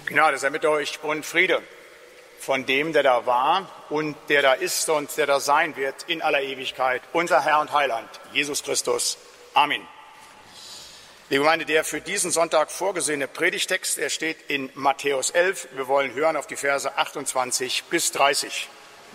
Gnade sei mit euch und Friede von dem, der da war und der da ist und der da sein wird in aller Ewigkeit, unser Herr und Heiland, Jesus Christus. Amen. Liebe Gemeinde, der für diesen Sonntag vorgesehene Predigtext, er steht in Matthäus 11. Wir wollen hören auf die Verse 28 bis 30.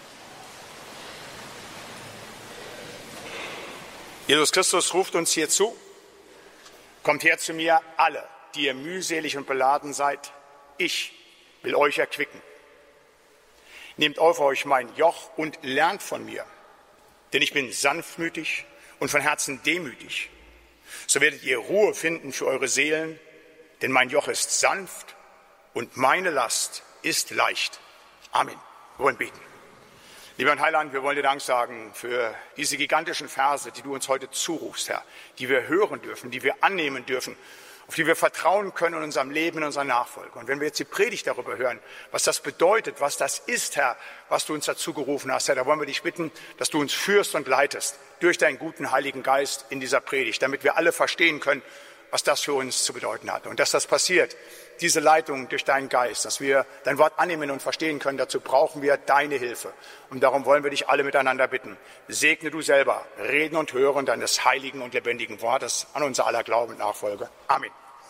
Jesus Christus ruft uns hier zu: Kommt her zu mir, alle, die ihr mühselig und beladen seid. Ich will euch erquicken. Nehmt auf euch mein Joch und lernt von mir, denn ich bin sanftmütig und von Herzen demütig. So werdet ihr Ruhe finden für eure Seelen, denn mein Joch ist sanft und meine Last ist leicht. Amen. Wir wollen beten. Lieber Heiland, wir wollen dir Dank sagen für diese gigantischen Verse, die du uns heute zurufst, Herr, die wir hören dürfen, die wir annehmen dürfen, auf die wir vertrauen können in unserem Leben, in unserer Nachfolge. Und wenn wir jetzt die Predigt darüber hören, was das bedeutet, was das ist, Herr, was du uns dazu gerufen hast, Herr, da wollen wir dich bitten, dass du uns führst und leitest durch deinen guten Heiligen Geist in dieser Predigt, damit wir alle verstehen können, was das für uns zu bedeuten hat. Und dass das passiert, diese Leitung durch deinen Geist, dass wir dein Wort annehmen und verstehen können, dazu brauchen wir deine Hilfe. Und darum wollen wir dich alle miteinander bitten. Segne du selber Reden und Hören deines heiligen und lebendigen Wortes an unser aller Glauben und Nachfolge. Amen.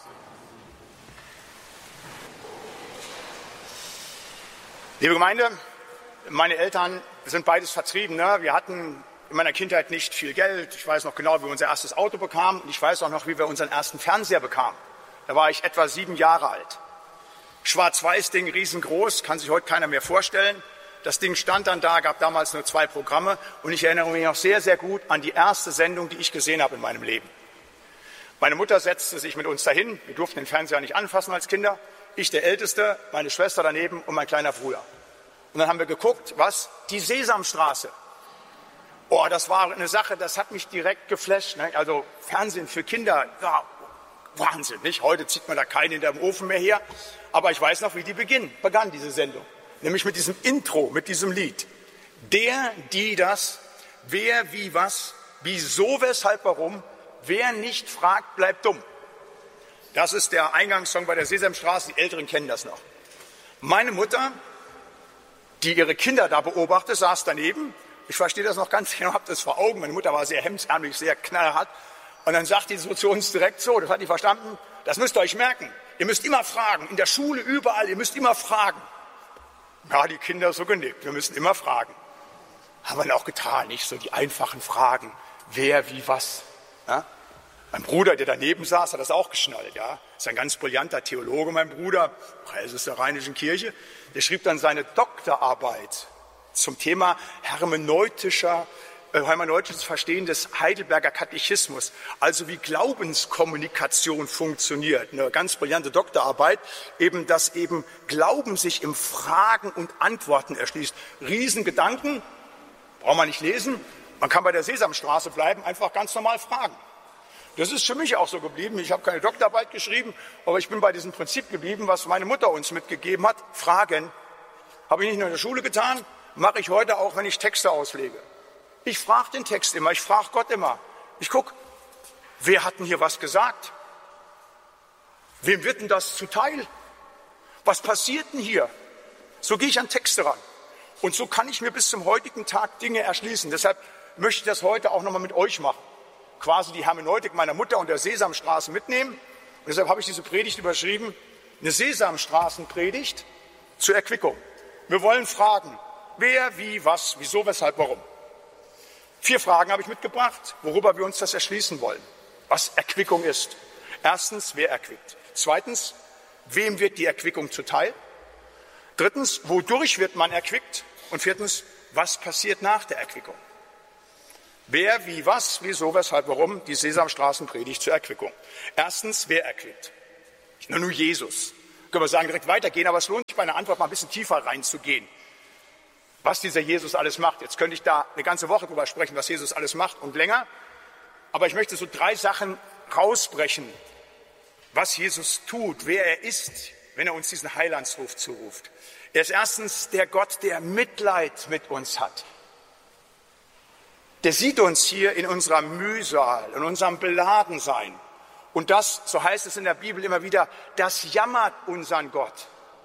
Liebe Gemeinde, meine Eltern sind beides Vertriebene. Wir hatten in meiner Kindheit nicht viel Geld. Ich weiß noch genau, wie wir unser erstes Auto bekamen. Und ich weiß auch noch, wie wir unseren ersten Fernseher bekamen. Da war ich etwa 7 Jahre alt. Schwarz-Weiß-Ding, riesengroß, kann sich heute keiner mehr vorstellen. Das Ding stand dann da, gab damals nur 2 Programme. Und ich erinnere mich noch sehr, sehr gut an die erste Sendung, die ich gesehen habe in meinem Leben. Meine Mutter setzte sich mit uns dahin. Wir durften den Fernseher nicht anfassen als Kinder. Ich der Älteste, meine Schwester daneben und mein kleiner Bruder. Und dann haben wir geguckt, was? Die Sesamstraße. Oh, das war eine Sache, das hat mich direkt geflasht. Ne? Also Fernsehen für Kinder, ja, Wahnsinn, nicht? Heute zieht man da keinen hinterm Ofen mehr her. Aber ich weiß noch, wie die begann diese Sendung. Nämlich mit diesem Intro, mit diesem Lied. Der, die, das, wer, wie, was, wieso, weshalb, warum. Wer nicht fragt, bleibt dumm. Das ist der Eingangssong bei der Sesamstraße. Die Älteren kennen das noch. Meine Mutter, die ihre Kinder da beobachtet, saß daneben. Ich verstehe das noch ganz genau, habe das vor Augen. Meine Mutter war sehr hemdsärmlich, sehr knallhart. Und dann sagt die so zu uns direkt so, das hat die verstanden, das müsst ihr euch merken. Ihr müsst immer fragen, in der Schule, überall, ihr müsst immer fragen. Ja, die Kinder so genickt, wir müssen immer fragen. Haben wir dann auch getan, nicht so die einfachen Fragen, wer, wie, was. Ja? Mein Bruder, der daneben saß, hat das auch geschnallt. Ja? Ist ein ganz brillanter Theologe, mein Bruder, Präses der Rheinischen Kirche. Der schrieb dann seine Doktorarbeit zum Thema hermeneutisches Verstehen des Heidelberger Katechismus, also wie Glaubenskommunikation funktioniert. Eine ganz brillante Doktorarbeit, eben dass eben Glauben sich im Fragen und Antworten erschließt. Riesengedanken, braucht man nicht lesen, man kann bei der Sesamstraße bleiben, einfach ganz normal fragen. Das ist für mich auch so geblieben. Ich habe keine Doktorarbeit geschrieben, aber ich bin bei diesem Prinzip geblieben, was meine Mutter uns mitgegeben hat. Fragen habe ich nicht nur in der Schule getan, mache ich heute auch, wenn ich Texte auslege. Ich frage den Text immer, ich frage Gott immer. Ich gucke, wer hat denn hier was gesagt? Wem wird denn das zuteil? Was passiert denn hier? So gehe ich an Texte ran. Und so kann ich mir bis zum heutigen Tag Dinge erschließen. Deshalb möchte ich das heute auch nochmal mit euch machen. Quasi die Hermeneutik meiner Mutter und der Sesamstraße mitnehmen. Und deshalb habe ich diese Predigt überschrieben, eine Sesamstraßenpredigt zur Erquickung. Wir wollen fragen, wer, wie, was, wieso, weshalb, warum. 4 Fragen habe ich mitgebracht, worüber wir uns das erschließen wollen. Was Erquickung ist. Erstens, wer erquickt? Zweitens, wem wird die Erquickung zuteil? Drittens, wodurch wird man erquickt? Und viertens, was passiert nach der Erquickung? Wer, wie, was, wieso, weshalb, warum? Die Sesamstraßenpredigt zur Erquickung. Erstens, wer erquickt? Nur Jesus. Können wir sagen, direkt weitergehen, aber es lohnt sich bei einer Antwort mal ein bisschen tiefer reinzugehen. Was dieser Jesus alles macht. Jetzt könnte ich da eine ganze Woche drüber sprechen, was Jesus alles macht und länger. Aber ich möchte so 3 Sachen rausbrechen, was Jesus tut, wer er ist, wenn er uns diesen Heilandsruf zuruft. Er ist erstens der Gott, der Mitleid mit uns hat. Der sieht uns hier in unserer Mühsal, in unserem Beladensein. Und das, so heißt es in der Bibel immer wieder, das jammert unseren Gott.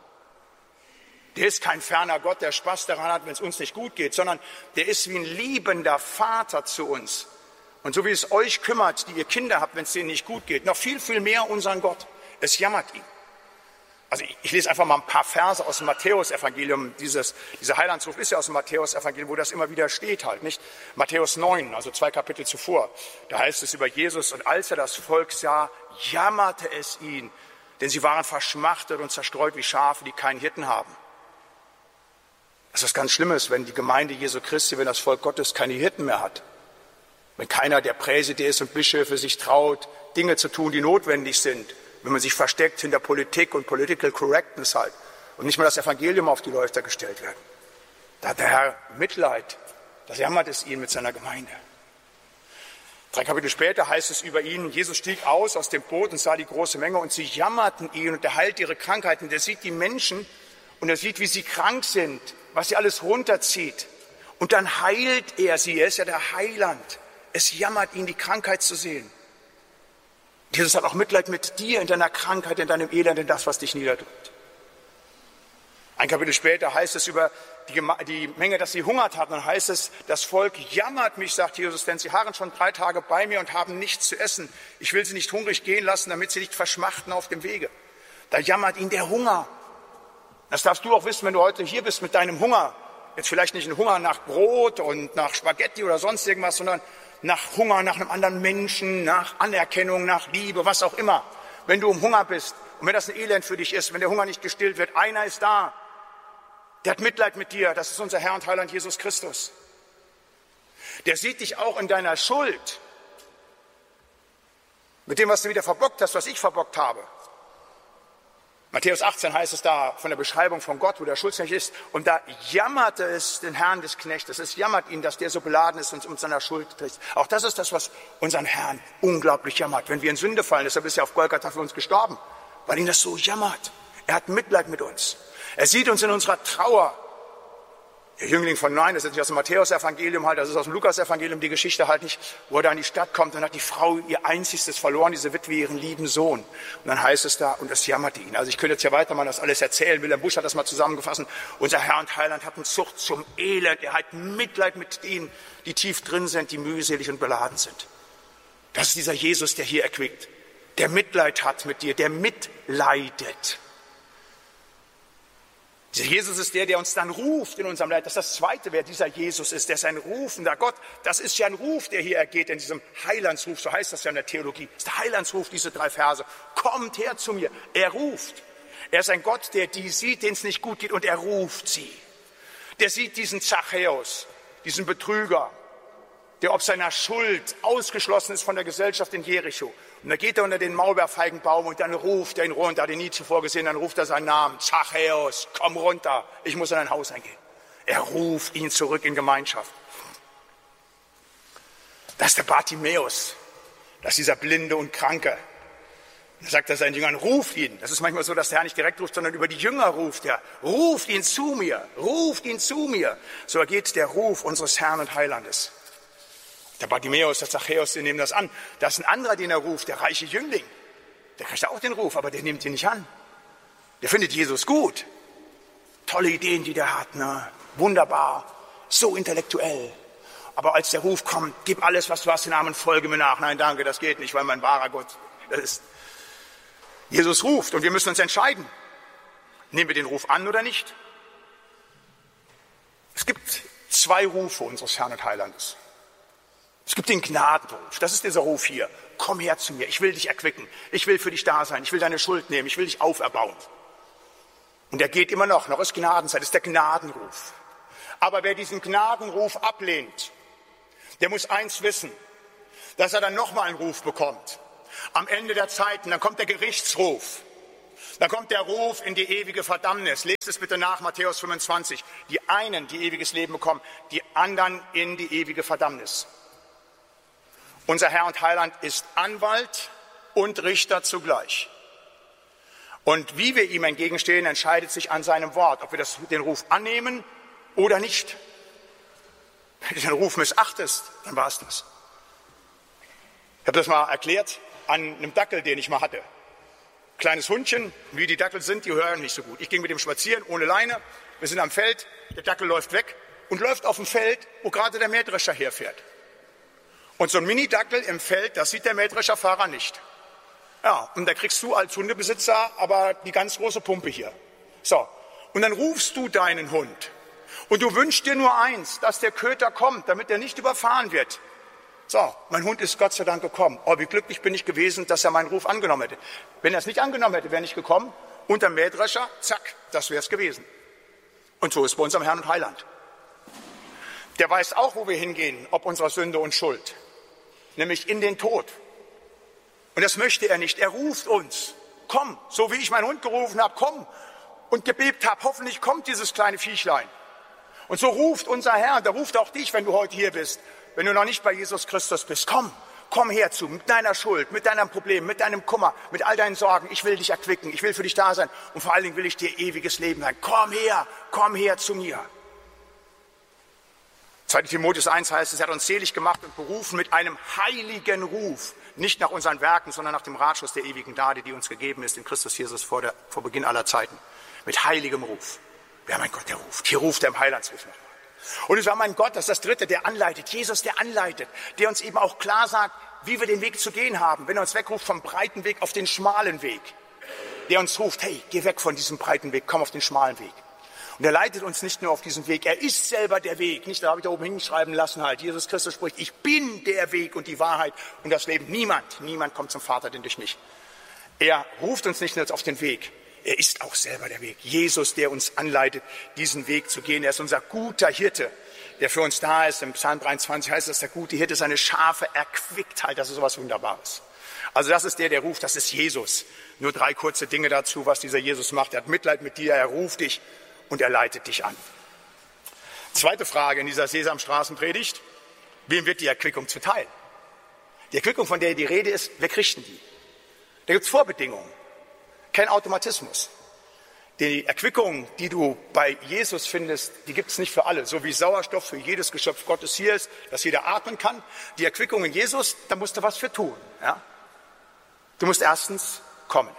Der ist kein ferner Gott, der Spaß daran hat, wenn es uns nicht gut geht, sondern der ist wie ein liebender Vater zu uns. Und so wie es euch kümmert, die ihr Kinder habt, wenn es denen nicht gut geht, noch viel, viel mehr unseren Gott. Es jammert ihn. Also ich lese einfach mal ein paar Verse aus dem Matthäus-Evangelium. Dieser Heilandsruf ist ja aus dem Matthäus-Evangelium, wo das immer wieder steht halt, nicht? Matthäus 9, also 2 Kapitel zuvor. Da heißt es über Jesus: Und als er das Volk sah, jammerte es ihn, denn sie waren verschmachtet und zerstreut wie Schafe, die keinen Hirten haben. Das ist was ganz Schlimmes, wenn die Gemeinde Jesu Christi, wenn das Volk Gottes keine Hirten mehr hat. Wenn keiner der Präses und Bischöfe sich traut, Dinge zu tun, die notwendig sind. Wenn man sich versteckt hinter Politik und Political Correctness halt und nicht mal das Evangelium auf die Läufer gestellt wird. Da hat der Herr Mitleid. Das jammert es ihn mit seiner Gemeinde. 3 Kapitel später heißt es über ihn: Jesus stieg aus dem Boot und sah die große Menge und sie jammerten ihn und er heilt ihre Krankheiten. Der sieht die Menschen und er sieht, wie sie krank sind, was sie alles runterzieht. Und dann heilt er sie. Er ist ja der Heiland. Es jammert ihn, die Krankheit zu sehen. Jesus hat auch Mitleid mit dir in deiner Krankheit, in deinem Elend, in das, was dich niederdrückt. 1 Kapitel später heißt es über die Menge, dass sie hungert hatten. Dann heißt es: Das Volk jammert mich, sagt Jesus, denn sie harren schon 3 Tage bei mir und haben nichts zu essen. Ich will sie nicht hungrig gehen lassen, damit sie nicht verschmachten auf dem Wege. Da jammert ihn der Hunger. Das darfst du auch wissen, wenn du heute hier bist mit deinem Hunger. Jetzt vielleicht nicht ein Hunger nach Brot und nach Spaghetti oder sonst irgendwas, sondern nach Hunger, nach einem anderen Menschen, nach Anerkennung, nach Liebe, was auch immer. Wenn du im Hunger bist und wenn das ein Elend für dich ist, wenn der Hunger nicht gestillt wird, einer ist da, der hat Mitleid mit dir, das ist unser Herr und Heiland Jesus Christus. Der sieht dich auch in deiner Schuld, mit dem, was du wieder verbockt hast, was ich verbockt habe. Matthäus 18 heißt es da von der Beschreibung von Gott, wo der Schuldsknecht ist. Und da jammerte es den Herrn des Knechtes. Es jammert ihn, dass der so beladen ist und uns seiner Schuld trägt. Auch das ist das, was unseren Herrn unglaublich jammert. Wenn wir in Sünde fallen, deshalb ist er auf Golgatha für uns gestorben, weil ihn das so jammert. Er hat Mitleid mit uns. Er sieht uns in unserer Trauer. Der Jüngling von Nain, das ist nicht aus dem Matthäus-Evangelium halt, das ist aus dem Lukas-Evangelium die Geschichte halt nicht, wo er da in die Stadt kommt und hat die Frau ihr Einziges verloren, diese Witwe, ihren lieben Sohn. Und dann heißt es da, und das jammerte ihn. Also ich könnte jetzt ja weiter mal das alles erzählen. Wilhelm Busch hat das mal zusammengefasst. Unser Herr und Heiland hat eine Zucht zum Elend. Er hat Mitleid mit denen, die tief drin sind, die mühselig und beladen sind. Das ist dieser Jesus, der hier erquickt, der Mitleid hat mit dir, der mitleidet. Dieser Jesus ist der uns dann ruft in unserem Leid. Das ist das Zweite, wer dieser Jesus ist. Der ist ein rufender Gott. Das ist ja ein Ruf, der hier ergeht in diesem Heilandsruf. So heißt das ja in der Theologie. Das ist der Heilandsruf, diese 3 Verse. Kommt her zu mir. Er ruft. Er ist ein Gott, der die sieht, denen es nicht gut geht, und er ruft sie. Der sieht diesen Zachäus, diesen Betrüger, der ob seiner Schuld ausgeschlossen ist von der Gesellschaft in Jericho. Und da geht er unter den Maulbeerfeigenbaum und dann ruft er ihn runter, hat ihn nie zuvor gesehen, dann ruft er seinen Namen: Zachäus, komm runter, ich muss in dein Haus eingehen. Er ruft ihn zurück in Gemeinschaft. Das ist der Bartimäus, das ist dieser Blinde und Kranke. Da sagt er seinen Jüngern: Ruft ihn. Das ist manchmal so, dass der Herr nicht direkt ruft, sondern über die Jünger ruft er. Ruft ihn zu mir, ruft ihn zu mir. So ergeht der Ruf unseres Herrn und Heilandes. Der Bartimäus, der Zachäus, die nehmen das an. Da ist ein anderer, den er ruft, der reiche Jüngling. Der kriegt auch den Ruf, aber der nimmt ihn nicht an. Der findet Jesus gut. Tolle Ideen, die der hat, ne? Wunderbar, so intellektuell. Aber als der Ruf kommt: Gib alles, was du hast, den Armen, folge mir nach. Nein, danke, das geht nicht, weil mein wahrer Gott ist. Jesus ruft und wir müssen uns entscheiden. Nehmen wir den Ruf an oder nicht? Es gibt 2 Rufe unseres Herrn und Heilandes. Es gibt den Gnadenruf, das ist dieser Ruf hier: Komm her zu mir, ich will dich erquicken, ich will für dich da sein, ich will deine Schuld nehmen, ich will dich auferbauen. Und er geht immer noch ist Gnadenzeit, das ist der Gnadenruf. Aber wer diesen Gnadenruf ablehnt, der muss eins wissen, dass er dann nochmal einen Ruf bekommt. Am Ende der Zeiten, dann kommt der Gerichtsruf. Dann kommt der Ruf in die ewige Verdammnis. Lest es bitte nach, Matthäus 25. Die einen, die ewiges Leben bekommen, die anderen in die ewige Verdammnis. Unser Herr und Heiland ist Anwalt und Richter zugleich. Und wie wir ihm entgegenstehen, entscheidet sich an seinem Wort, ob wir den Ruf annehmen oder nicht. Wenn du den Ruf missachtest, dann war es das. Ich habe das mal erklärt an einem Dackel, den ich mal hatte. Kleines Hundchen, wie die Dackel sind, die hören nicht so gut. Ich ging mit dem spazieren, ohne Leine. Wir sind am Feld, der Dackel läuft weg und läuft auf dem Feld, wo gerade der Mähdrescher herfährt. Und so ein Mini-Dackel im Feld, das sieht der Mähdrescherfahrer nicht. Ja, und da kriegst du als Hundebesitzer aber die ganz große Pumpe hier. So, und dann rufst du deinen Hund. Und du wünschst dir nur eins, dass der Köter kommt, damit er nicht überfahren wird. So, mein Hund ist Gott sei Dank gekommen. Oh, wie glücklich bin ich gewesen, dass er meinen Ruf angenommen hätte. Wenn er es nicht angenommen hätte, wäre er nicht gekommen. Unter dem Mähdrescher, zack, das wäre es gewesen. Und so ist bei unserem Herrn und Heiland. Der weiß auch, wo wir hingehen, ob unserer Sünde und Schuld. Nämlich in den Tod. Und das möchte er nicht. Er ruft uns. Komm, so wie ich meinen Hund gerufen habe, komm. Und gebebt habe, hoffentlich kommt dieses kleine Viechlein. Und so ruft unser Herr, und der ruft auch dich, wenn du heute hier bist, wenn du noch nicht bei Jesus Christus bist. Komm herzu, mit deiner Schuld, mit deinem Problem, mit deinem Kummer, mit all deinen Sorgen. Ich will dich erquicken, ich will für dich da sein und vor allen Dingen will ich dir ewiges Leben sein. Komm her zu mir. 2. Timotheus 1 heißt es, er hat uns selig gemacht und berufen mit einem heiligen Ruf. Nicht nach unseren Werken, sondern nach dem Ratschluss der ewigen Gnade, die uns gegeben ist in Christus Jesus vor Beginn aller Zeiten. Mit heiligem Ruf. Wer mein Gott, der ruft. Hier ruft er im Heilandsruf nochmal. Und es war mein Gott, das ist das Dritte, der anleitet. Jesus, der anleitet. Der uns eben auch klar sagt, wie wir den Weg zu gehen haben. Wenn er uns wegruft vom breiten Weg auf den schmalen Weg. Der uns ruft, hey, geh weg von diesem breiten Weg, komm auf den schmalen Weg. Und er leitet uns nicht nur auf diesen Weg, er ist selber der Weg. Nicht, da habe ich da oben hinschreiben lassen halt. Jesus Christus spricht, ich bin der Weg und die Wahrheit und das Leben. Niemand kommt zum Vater, denn durch mich. Er ruft uns nicht nur auf den Weg, er ist auch selber der Weg. Jesus, der uns anleitet, diesen Weg zu gehen. Er ist unser guter Hirte, der für uns da ist. Im Psalm 23 heißt es, der gute Hirte seine Schafe erquickt halt. Das ist sowas Wunderbares. Also das ist der ruft, das ist Jesus. Nur 3 kurze Dinge dazu, was dieser Jesus macht. Er hat Mitleid mit dir, er ruft dich und er leitet dich an. Zweite Frage in dieser Sesamstraßenpredigt. Wem wird die Erquickung zuteil? Die Erquickung, von der die Rede ist, wer kriegt denn die? Da gibt es Vorbedingungen. Kein Automatismus. Die Erquickung, die du bei Jesus findest, die gibt es nicht für alle. So wie Sauerstoff für jedes Geschöpf Gottes hier ist, dass jeder atmen kann. Die Erquickung in Jesus, da musst du was für tun. Ja? Du musst erstens kommen.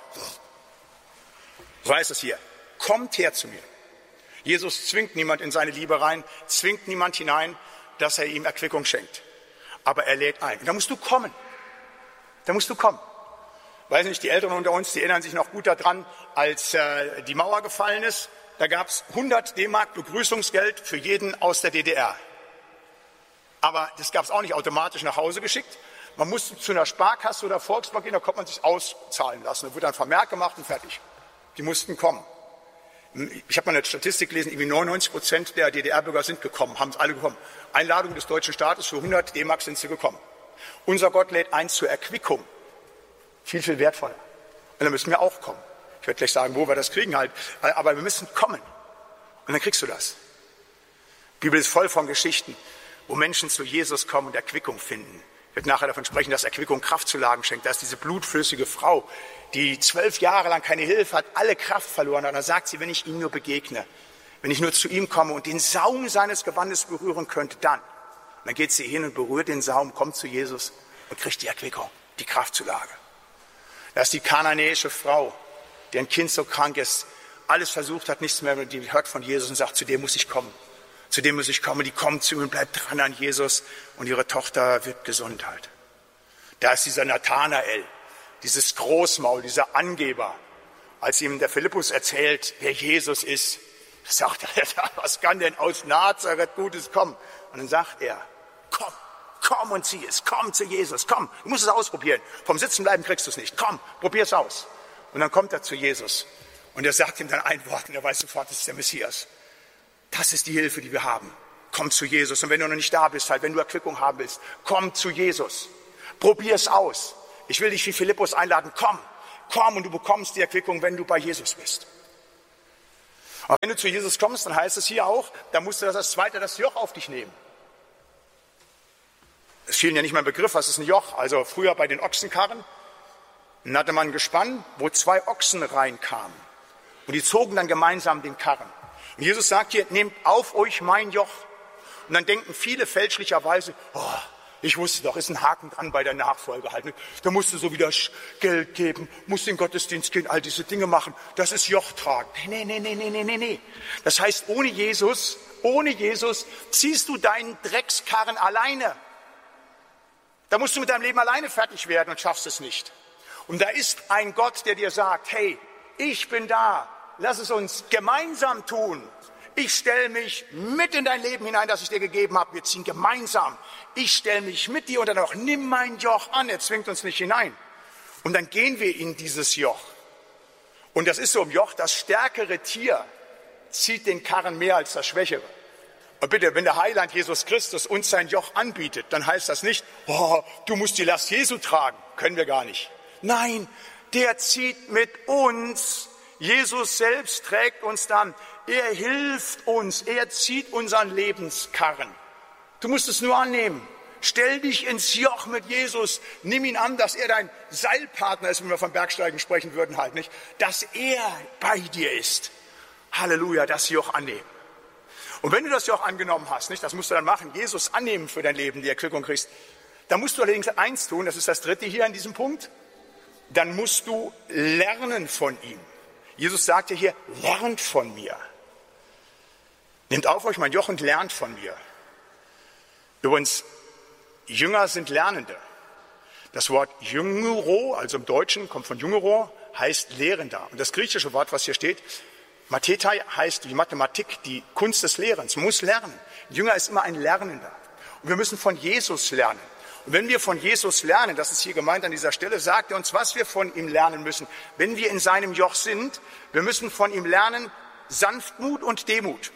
So heißt es hier. Kommt her zu mir. Jesus zwingt niemand in seine Liebe rein, zwingt niemand hinein, dass er ihm Erquickung schenkt. Aber er lädt ein. Und da musst du kommen. Da musst du kommen. Weiß nicht, die Älteren unter uns, die erinnern sich noch gut daran, als die Mauer gefallen ist. Da gab es 100 D-Mark Begrüßungsgeld für jeden aus der DDR. Aber das gab es auch nicht automatisch nach Hause geschickt. Man musste zu einer Sparkasse oder Volksbank gehen, da konnte man sich auszahlen lassen. Da wurde ein Vermerk gemacht und fertig. Die mussten kommen. Ich habe mal eine Statistik gelesen, irgendwie 99% der DDR-Bürger sind gekommen, haben es alle gekommen. Einladung des deutschen Staates, für 100 D-Mark sind sie gekommen. Unser Gott lädt ein zur Erquickung. Viel, viel wertvoller. Und dann müssen wir auch kommen. Ich werde gleich sagen, wo wir das kriegen halt. Aber wir müssen kommen. Und dann kriegst du das. Die Bibel ist voll von Geschichten, wo Menschen zu Jesus kommen und Erquickung finden. Ich werde nachher davon sprechen, dass Erquickung Kraftzulagen schenkt. Da ist diese blutflüssige Frau, die 12 Jahre lang keine Hilfe hat, alle Kraft verloren hat. Und dann sagt sie, wenn ich ihm nur begegne, wenn ich nur zu ihm komme und den Saum seines Gewandes berühren könnte, dann. Und dann geht sie hin und berührt den Saum, kommt zu Jesus und kriegt die Erquickung, die Kraftzulage. Da ist die kananäische Frau, deren Kind so krank ist, alles versucht hat, nichts mehr, die hört von Jesus und sagt, zu dem muss ich kommen. Zu dem muss ich kommen. Die kommt zu ihm und bleibt dran an Jesus und ihre Tochter wird gesund halt. Da ist dieser Nathanael, dieses Großmaul, dieser Angeber, als ihm der Philippus erzählt, wer Jesus ist, sagt er, was kann denn aus Nazareth Gutes kommen? Und dann sagt er, komm und sieh es, komm zu Jesus, komm, du musst es ausprobieren. Vom Sitzenbleiben kriegst du es nicht, komm, probier es aus. Und dann kommt er zu Jesus und er sagt ihm dann ein Wort und er weiß sofort, das ist der Messias. Das ist die Hilfe, die wir haben. Komm zu Jesus. Und wenn du noch nicht da bist, halt, wenn du Erquickung haben willst, komm zu Jesus. Probier es aus. Ich will dich wie Philippus einladen, komm und du bekommst die Erquickung, wenn du bei Jesus bist. Und wenn du zu Jesus kommst, dann heißt es hier auch, dann musst du das Zweite, das Joch auf dich nehmen. Es fiel ja nicht mal ein Begriff, was ist ein Joch? Also früher bei den Ochsenkarren, dann hatte man ein Gespann, wo 2 Ochsen reinkamen. Und die zogen dann gemeinsam den Karren. Und Jesus sagt hier, nehmt auf euch mein Joch. Und dann denken viele fälschlicherweise, Ich wusste doch, ist ein Haken dran bei der Nachfolge halt. Da musst du so wieder Geld geben, musst in den Gottesdienst gehen, all diese Dinge machen. Das ist Joch tragen. Nee. Das heißt, ohne Jesus ziehst du deinen Dreckskarren alleine. Da musst du mit deinem Leben alleine fertig werden und schaffst es nicht. Und da ist ein Gott, der dir sagt, hey, ich bin da, lass es uns gemeinsam tun. Ich stelle mich mit in dein Leben hinein, das ich dir gegeben habe. Wir ziehen gemeinsam. Ich stelle mich mit dir und dann auch, nimm mein Joch an. Er zwingt uns nicht hinein. Und dann gehen wir in dieses Joch. Und das ist so im Joch, das stärkere Tier zieht den Karren mehr als das schwächere. Und bitte, wenn der Heiland Jesus Christus uns sein Joch anbietet, dann heißt das nicht, oh, du musst die Last Jesu tragen. Können wir gar nicht. Nein, der zieht mit uns. Jesus selbst trägt uns dann. Er hilft uns. Er zieht unseren Lebenskarren. Du musst es nur annehmen. Stell dich ins Joch mit Jesus. Nimm ihn an, dass er dein Seilpartner ist, wenn wir vom Bergsteigen sprechen würden halt nicht. Dass er bei dir ist. Halleluja, das Joch annehmen. Und wenn du das Joch angenommen hast, nicht, das musst du dann machen, Jesus annehmen für dein Leben, die Erquickung kriegst, dann musst du allerdings eins tun, das ist das dritte hier an diesem Punkt, dann musst du lernen von ihm. Jesus sagte hier, lernt von mir. Nehmt auf euch mein Joch und lernt von mir. Übrigens, Jünger sind Lernende. Das Wort Jüngero, also im Deutschen, kommt von Jüngero, heißt Lehrender. Und das griechische Wort, was hier steht, Mathetai, heißt die Mathematik, die Kunst des Lehrens. Man muss lernen. Ein Jünger ist immer ein Lernender. Und wir müssen von Jesus lernen. Und wenn wir von Jesus lernen, das ist hier gemeint an dieser Stelle, sagt er uns, was wir von ihm lernen müssen. Wenn wir in seinem Joch sind, wir müssen von ihm lernen, Sanftmut und Demut.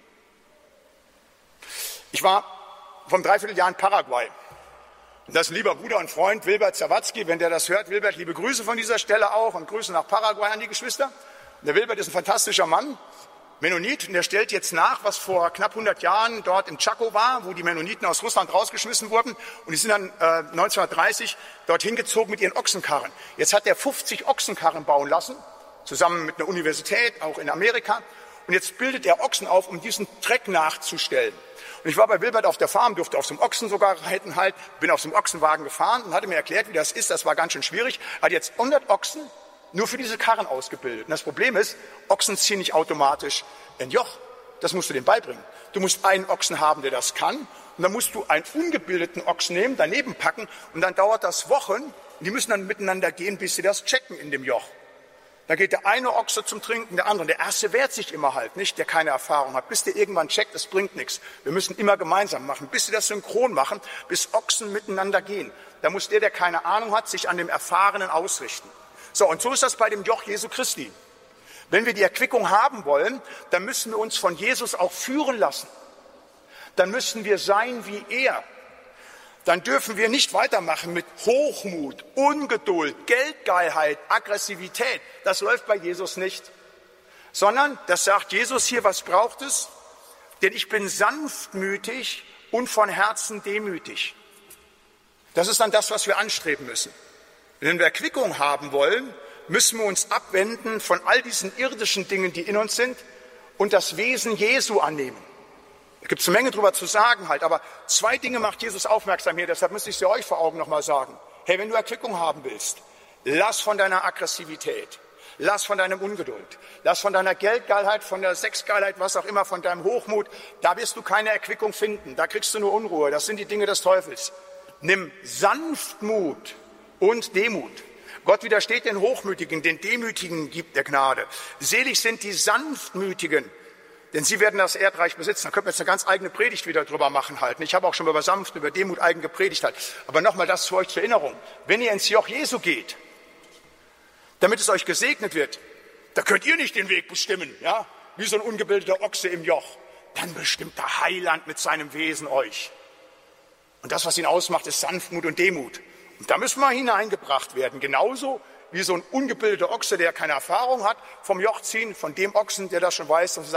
Ich war vor einem Dreivierteljahr in Paraguay. Und das ist ein lieber Bruder und Freund, Wilbert Sawatzki. Wenn der das hört, Wilbert, liebe Grüße von dieser Stelle auch und Grüße nach Paraguay an die Geschwister. Und der Wilbert ist ein fantastischer Mann, Mennonit, und der stellt jetzt nach, was vor knapp 100 Jahren dort im Chaco war, wo die Mennoniten aus Russland rausgeschmissen wurden. Und die sind dann 1930 dorthin gezogen mit ihren Ochsenkarren. Jetzt hat er 50 Ochsenkarren bauen lassen, zusammen mit einer Universität, auch in Amerika. Und jetzt bildet er Ochsen auf, um diesen Treck nachzustellen. Und ich war bei Wilbert auf der Farm, durfte auf so einem Ochsen sogar reiten halt, bin auf so einem Ochsenwagen gefahren und hatte mir erklärt, wie das ist. Das war ganz schön schwierig. Hat jetzt 100 Ochsen nur für diese Karren ausgebildet. Und das Problem ist, Ochsen ziehen nicht automatisch ein Joch. Das musst du denen beibringen. Du musst einen Ochsen haben, der das kann. Und dann musst du einen ungebildeten Ochsen nehmen, daneben packen. Und dann dauert das Wochen. Und die müssen dann miteinander gehen, bis sie das checken in dem Joch. Da geht der eine Ochse zum Trinken, der andere. Der erste wehrt sich immer halt nicht, der keine Erfahrung hat. Bis der irgendwann checkt, das bringt nichts. Wir müssen immer gemeinsam machen, bis sie das synchron machen, bis Ochsen miteinander gehen. Da muss der keine Ahnung hat, sich an dem Erfahrenen ausrichten. So, und so ist das bei dem Joch Jesu Christi. Wenn wir die Erquickung haben wollen, dann müssen wir uns von Jesus auch führen lassen. Dann müssen wir sein wie er. Dann dürfen wir nicht weitermachen mit Hochmut, Ungeduld, Geldgeilheit, Aggressivität. Das läuft bei Jesus nicht. Sondern, das sagt Jesus hier, was braucht es? Denn ich bin sanftmütig und von Herzen demütig. Das ist dann das, was wir anstreben müssen. Wenn wir Erquickung haben wollen, müssen wir uns abwenden von all diesen irdischen Dingen, die in uns sind, und das Wesen Jesu annehmen. Da gibt es eine Menge drüber zu sagen halt, aber zwei Dinge macht Jesus aufmerksam hier, deshalb müsste ich sie euch vor Augen nochmal sagen. Hey, wenn du Erquickung haben willst, lass von deiner Aggressivität, lass von deinem Ungeduld, lass von deiner Geldgeilheit, von der Sexgeilheit, was auch immer, von deinem Hochmut, da wirst du keine Erquickung finden, da kriegst du nur Unruhe, das sind die Dinge des Teufels. Nimm Sanftmut und Demut. Gott widersteht den Hochmütigen, den Demütigen gibt er Gnade. Selig sind die Sanftmütigen, denn sie werden das Erdreich besitzen. Da können wir jetzt eine ganz eigene Predigt wieder drüber machen halt. Ich habe auch schon über Sanft, über Demut eigen gepredigt halt. Aber nochmal das zu euch zur Erinnerung. Wenn ihr ins Joch Jesu geht, damit es euch gesegnet wird, da könnt ihr nicht den Weg bestimmen, ja? Wie so ein ungebildeter Ochse im Joch. Dann bestimmt der Heiland mit seinem Wesen euch. Und das, was ihn ausmacht, ist Sanftmut und Demut. Und da müssen wir hineingebracht werden. Genauso wie so ein ungebildeter Ochse, der keine Erfahrung hat, vom Joch ziehen, von dem Ochsen, der das schon weiß,